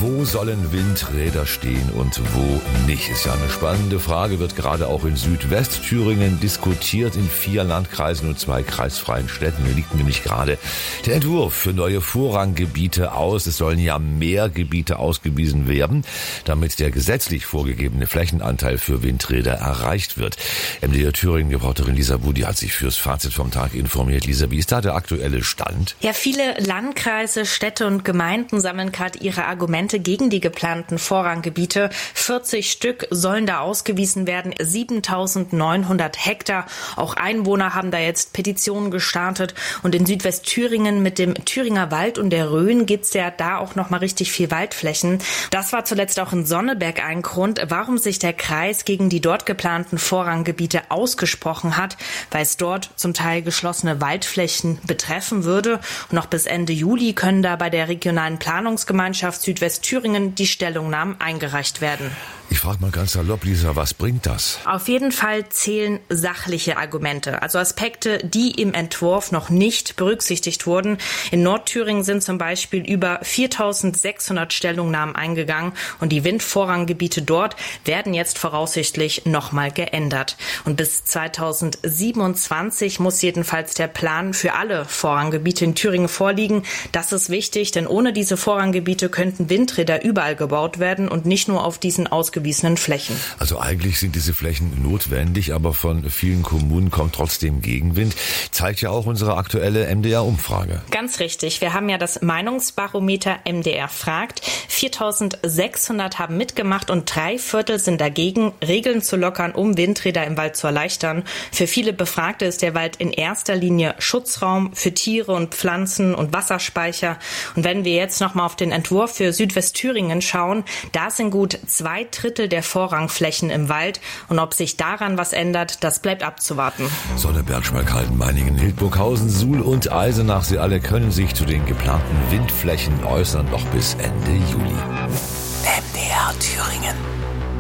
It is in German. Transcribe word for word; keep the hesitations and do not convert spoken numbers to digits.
Wo sollen Windräder stehen und wo nicht? Ist ja eine spannende Frage, wird gerade auch in Südwestthüringen diskutiert, in vier Landkreisen und zwei kreisfreien Städten. Hier liegt nämlich gerade der Entwurf für neue Vorranggebiete aus. Es sollen ja mehr Gebiete ausgewiesen werden, damit der gesetzlich vorgegebene Flächenanteil für Windräder erreicht wird. M D R Thüringen-Reporterin Lisa Budi hat sich fürs Fazit vom Tag informiert. Lisa, wie ist da der aktuelle Stand? Ja, viele Landkreise, Städte und Gemeinden sammeln gerade ihre Argumente gegen die geplanten Vorranggebiete. vierzig Stück sollen da ausgewiesen werden, siebentausendneunhundert Hektar. Auch Einwohner haben da jetzt Petitionen gestartet. Und in Südwestthüringen mit dem Thüringer Wald und der Rhön gibt's ja da auch noch mal richtig viel Waldflächen. Das war zuletzt auch in Sonneberg ein Grund, warum sich der Kreis gegen die dort geplanten Vorranggebiete ausgesprochen hat, weil es dort zum Teil geschlossene Waldflächen betreffen würde. Und noch bis Ende Juli können da bei der regionalen Planungsgemeinschaft Südwestthüringen die Stellungnahmen eingereicht werden. Ich frage mal ganz salopp, Lisa, was bringt das? Auf jeden Fall zählen sachliche Argumente, also Aspekte, die im Entwurf noch nicht berücksichtigt wurden. In Nordthüringen sind zum Beispiel über viertausendsechshundert Stellungnahmen eingegangen und die Windvorranggebiete dort werden jetzt voraussichtlich nochmal geändert. Und bis zweitausendsiebenundzwanzig muss jedenfalls der Plan für alle Vorranggebiete in Thüringen vorliegen. Das ist wichtig, denn ohne diese Vorranggebiete könnten Windräder überall gebaut werden und nicht nur auf diesen ausgewiesenen Flächen. Also eigentlich sind diese Flächen notwendig, aber von vielen Kommunen kommt trotzdem Gegenwind. Zeigt ja auch unsere aktuelle M D R-Umfrage. Ganz richtig. Wir haben ja das Meinungsbarometer M D R fragt. viertausendsechshundert haben mitgemacht und drei Viertel sind dagegen, Regeln zu lockern, um Windräder im Wald zu erleichtern. Für viele Befragte ist der Wald in erster Linie Schutzraum für Tiere und Pflanzen und Wasserspeicher. Und wenn wir jetzt noch mal auf den Entwurf für Südwestthüringen schauen, da sind gut zwei Drittel der Vorrangflächen im Wald. Und ob sich daran was ändert, das bleibt abzuwarten. Sonneberg, Schmalkalden, Meiningen, Hildburghausen, Suhl und Eisenach, sie alle können sich zu den geplanten Windflächen äußern, noch bis Ende Juli. M D R Thüringen.